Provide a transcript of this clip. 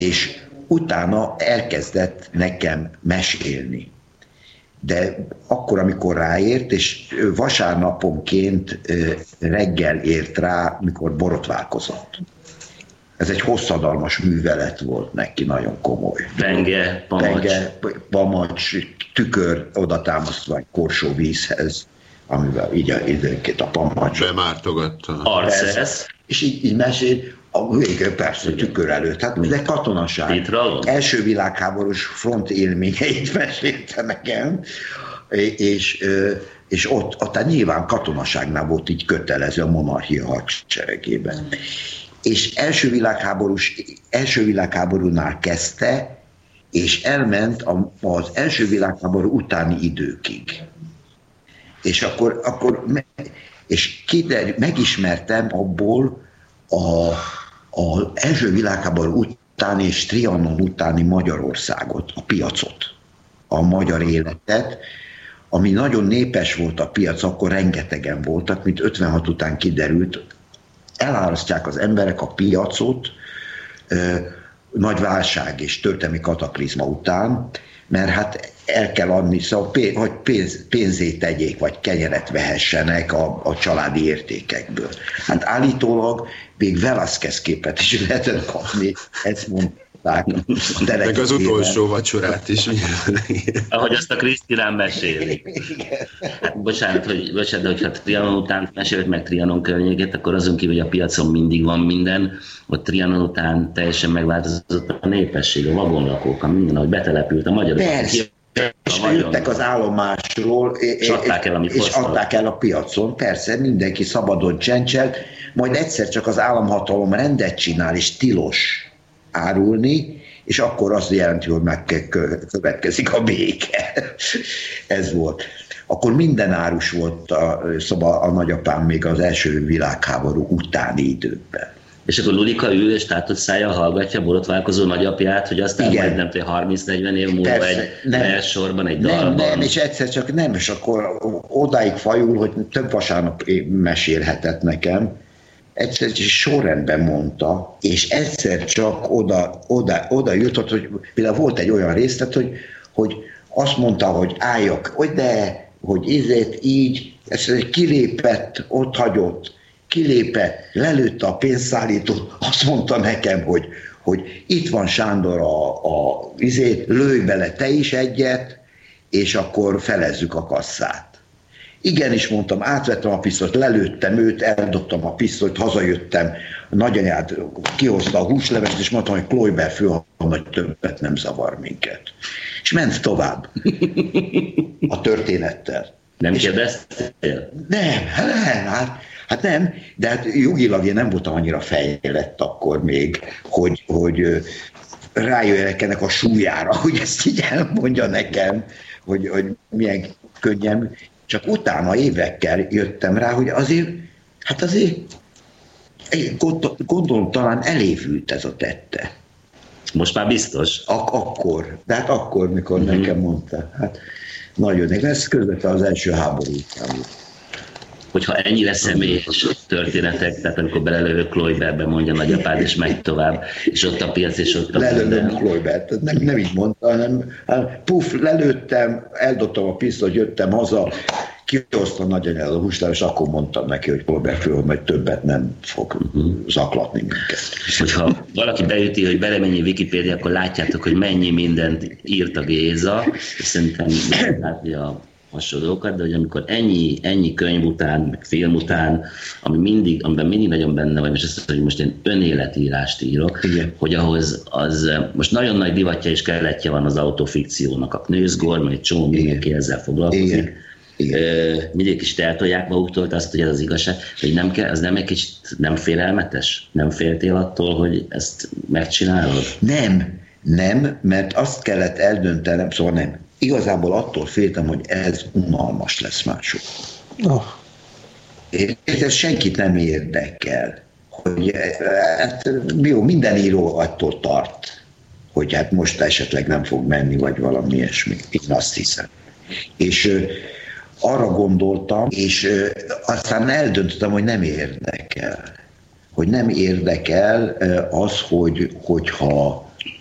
és utána elkezdett nekem mesélni. De akkor, amikor ráért, és vasárnaponként reggel ért rá, mikor borotválkozott. Ez egy hosszadalmas művelet volt neki, nagyon komoly. Penge, pamacs, tükör oda támasztva egy korsó vízhez, amivel így időnként a pamacs bemártogatta. Arcesz. És így mesél, a végén persze tükör előtt, hát de katonaság. Első világháborús front élményeit mesélte nekem, és ott nyilván katonaságnál volt így kötelező a monarchia hadseregében. És első világháborúnál kezdte, és elment az első világháború utáni időkig. És akkor megismertem abból az első világháború utáni és Trianon utáni Magyarországot, a piacot, a magyar életet, ami nagyon népes volt a piac, akkor rengetegen voltak, mint 56 után kiderült, elárasztják az emberek a piacot nagy válság és történelmi kataklizma után, mert hát el kell adni, szóval hogy pénzét tegyék, vagy kenyeret vehessenek a családi értékekből. Hát állítólag még Velázquez képet is lehetett kapni, ezt mondták. Meg az utolsó vacsorát is. Ahogy azt a Krisztinán meséli. Hát, bocsánat, de hogyha Trianon után mesélt meg Trianon környéket, akkor azon kívül, hogy a piacon mindig van minden, ott Trianon után teljesen megváltozott a népesség, a vagonlakók, minden, ahogy betelepült a magyarok. Persze. És jöttek az állomásról, és adták el a piacon. Persze, mindenki szabadon csencselt, majd egyszer csak az államhatalom rendet csinál, és tilos árulni, és akkor azt jelenti, hogy következik a béke. Ez volt. Akkor minden árus volt szóval a nagyapám még az első világháború utáni időkben. És akkor Ludika ül és tátott szájjal hallgatja borotválkozó nagyapját, hogy aztán majd nem tudom, 30-40 év múlva persze, egy versorban, egy dalban. Nem, és egyszer csak nem, és akkor odáig fajul, hogy több vasárnap mesélhetett nekem, egyszer csak sorrendben mondta, és egyszer csak oda jutott, hogy például volt egy olyan részlet, hogy azt mondta, hogy álljak, hogy így, ezt kilépett, ott hagyott, kilépett, lelőtte a pénzszállítót, azt mondta nekem, hogy itt van Sándor lőj bele te is egyet, és akkor felezzük a kasszát. Igenis, mondtam, átvettem a pisztolyt, lelőttem őt, eldobtam a pisztolyt, hazajöttem, a nagyanyád kihozta a húslevest, és mondtam, hogy Kloiber főhadnagy, hogy többet nem zavar minket. És ment tovább a történettel. Nem kérdeztél? Nem, hát nem, de hát jogilag én nem voltam annyira fejlett akkor még, hogy rájöjjenek ennek a súlyára, hogy ezt így elmondja nekem, hogy milyen könnyen. Csak utána évekkel jöttem rá, hogy azért gondolom talán elévült ez a tette. Most már biztos? Akkor, de hát akkor, mikor nekem mondta. Hát nagyon, ez közvetlenül az első háború után. Hogyha ennyire személyes történetek, tehát amikor belelövök Kloiberbe, mondja nagyapád, és megy tovább, és ott a piac, és ott a lelőttem Kloibert, nem így mondta, hanem lelőttem, eldobtam a pisztolyt, jöttem haza, kihoztam nagyanyád a húslevest, és akkor mondtam neki, hogy Kloiber főhadnagy, hogy többet nem fog zaklatni minket. Hogyha valaki beüti, hogy belemenj Wikipédia, akkor látjátok, hogy mennyi mindent írt a Géza, és szerintem látja a hasonlókat, de hogy amikor ennyi könyv után, meg film után, amiben mindig nagyon benne vagy, és azt, hogy most én önéletírást írok, igen, hogy ahhoz az most nagyon nagy divatja és keletje van az autofikciónak, a Knőzgor, meg egy csomó mindenki ezzel foglalkozik. Mindig kicsit eltolják maguktól azt, hogy ez az igazság, hogy nem kell, az nem egy kicsit nem félelmetes? Nem féltél attól, hogy ezt megcsinálod? Nem, mert azt kellett eldöntenem, szóval nem. Igazából attól féltem, hogy ez unalmas lesz mások. Ez senkit nem érdekel. Hogy, hát, jó, minden író attól tart, hogy hát most esetleg nem fog menni, vagy valami ilyesmi. Én azt hiszem. És arra gondoltam, és aztán eldöntöttem, hogy nem érdekel. Hogy nem érdekel az, hogyha